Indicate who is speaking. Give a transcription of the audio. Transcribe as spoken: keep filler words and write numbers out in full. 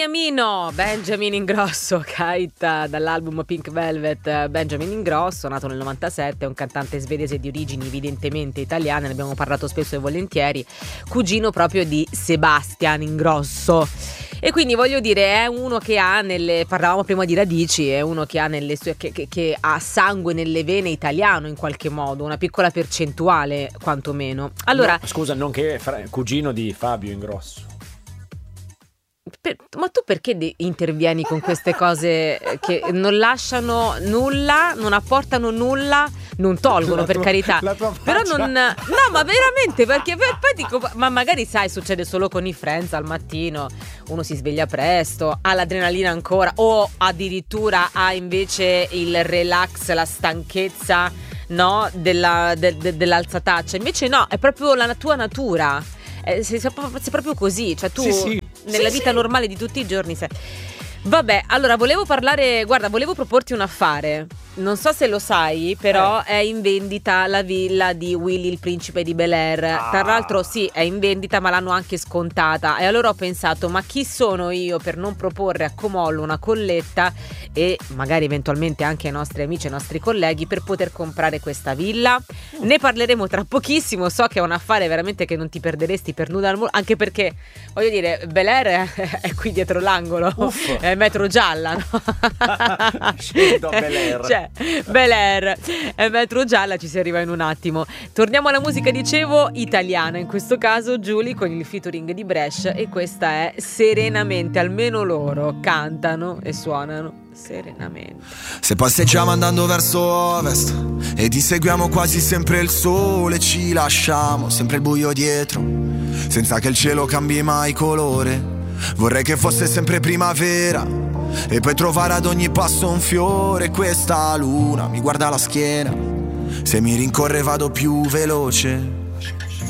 Speaker 1: Beniamino, Benjamin Ingrosso, Kite, dall'album Pink Velvet. Benjamin Ingrosso, nato nel novantasette, è un cantante svedese di origini evidentemente italiane, ne abbiamo parlato spesso e volentieri, cugino proprio di Sebastian Ingrosso. E quindi voglio dire, è uno che ha nelle, parlavamo prima di radici, è uno che ha nelle sue, che, che, che ha sangue nelle vene italiano in qualche modo, una piccola percentuale quantomeno. Allora,
Speaker 2: no, scusa, nonché fra- cugino di Fabio Ingrosso.
Speaker 1: Per, ma tu perché de- intervieni con queste cose che non lasciano nulla, non apportano nulla, non tolgono
Speaker 2: La
Speaker 1: per
Speaker 2: tua-
Speaker 1: carità,
Speaker 2: la tua
Speaker 1: però
Speaker 2: faccia.
Speaker 1: non, no, ma veramente, perché per- poi dico, ma magari sai, succede solo con i Friends al mattino, uno si sveglia presto, ha l'adrenalina ancora, o addirittura ha invece il relax, la stanchezza, no, della, de- de- dell'alzataccia. Invece no, è proprio la tua natura. Eh, sei, sei proprio così, cioè tu
Speaker 2: Sì, sì.
Speaker 1: nella
Speaker 2: Sì,
Speaker 1: vita
Speaker 2: sì.
Speaker 1: normale di tutti i giorni sei. Vabbè, allora volevo parlare, guarda, volevo proporti un affare. Non so se lo sai, però
Speaker 2: Eh.
Speaker 1: è in vendita la villa di Willy il principe di Bel-Air.
Speaker 2: Ah.
Speaker 1: Tra l'altro sì, è in vendita, ma l'hanno anche scontata. E allora ho pensato, ma chi sono io per non proporre a Comollo una colletta e magari eventualmente anche ai nostri amici e ai nostri colleghi per poter comprare questa villa? Ne parleremo tra pochissimo, so che è un affare veramente che non ti perderesti per nulla al mondo, anche perché, voglio dire, Bel-Air è, è qui dietro l'angolo.
Speaker 2: Uff.
Speaker 1: È metro gialla, no?
Speaker 2: Scendo a Bel-Air.
Speaker 1: Cioè, Bel-Air è metro gialla, ci si arriva in un attimo. Torniamo alla musica, dicevo, italiana, in questo caso Giulia con il featuring di Brescia, e questa è Serenamente. Almeno loro cantano e suonano serenamente.
Speaker 3: Se passeggiamo andando verso ovest e ti seguiamo quasi sempre il sole, ci lasciamo sempre il buio dietro, senza che il cielo cambi mai colore. Vorrei che fosse sempre primavera e poi trovare ad ogni passo un fiore. Questa luna mi guarda la schiena, se mi rincorre vado più veloce.